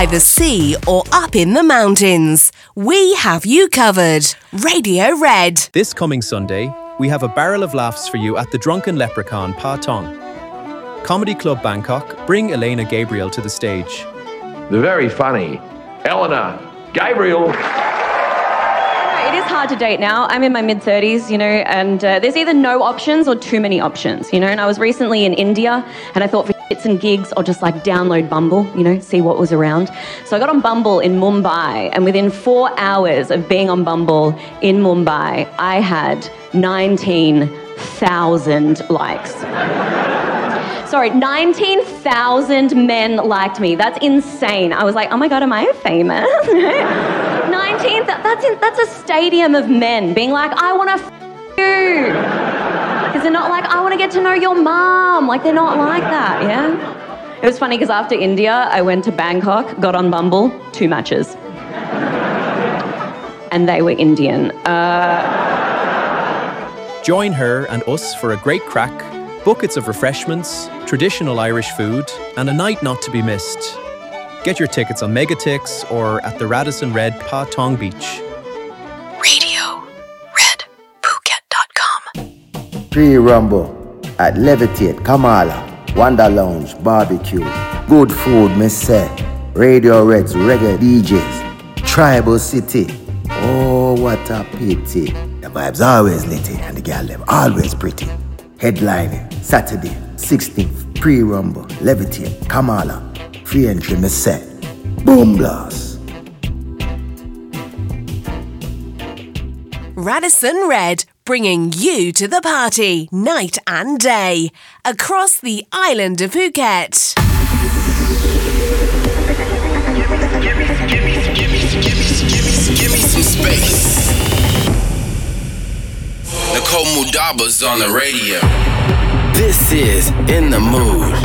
By the sea or up in the mountains, we have you covered. Radio Red. This coming Sunday, we have a barrel of laughs for you at the Drunken Leprechaun Pa Tong. Comedy Club Bangkok bring Elena Gabriel to the stage. The very funny Eleanor Gabriel. It is hard to date now. I'm in my mid-30s, and there's either no options or too many options, and I was recently in India and I thought for shits and gigs, I'll just download Bumble, see what was around. So I got on Bumble in Mumbai, and within 4 hours of being on Bumble in Mumbai, I had 19,000 likes. Sorry, 19,000 men liked me. That's insane. I was like, oh my God, am I famous? 19, that's a stadium of men being like, I want to you. Because they're not like, I want to get to know your mom. They're not like that, yeah? It was funny because after India, I went to Bangkok, got on Bumble, 2 matches. And they were Indian. Join her and us for a great crack, buckets of refreshments, traditional Irish food, and a night not to be missed. Get your tickets on Megatix or at the Radisson Red Pa Tong Beach. Radio Redphuket.com. Pre-Rumble at Levitate, Kamala, Wonder Lounge, Barbecue. Good food, me say. Radio Red's reggae DJs. Tribal City. Oh, what a pity. The vibes always litty and the girl them always pretty. Headlining Saturday, 16th, Pre-Rumble, Levitate, Kamala. Free entry, me say. Boom blast. Radisson Red, bringing you to the party night and day across the island of Phuket. Give me some space. Nicole Mudaba's on the radio. This is In the Mood.